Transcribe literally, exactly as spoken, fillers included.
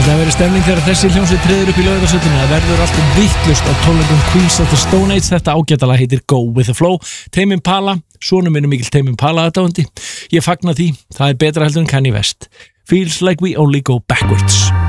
Það verður stemning þegar þessi hljómsveit treður upp í Laugardalshöllina. Það verður alltaf vitlaust á tónleikum Queens of the Stone Age. Þetta ágætalega heitir Go With The Flow. Tame Impala, sonur minn er mikill Tame Impala aðdáandi. Ég fagna því, það er betra heldur en Kanye West. Feels like we only go backwards.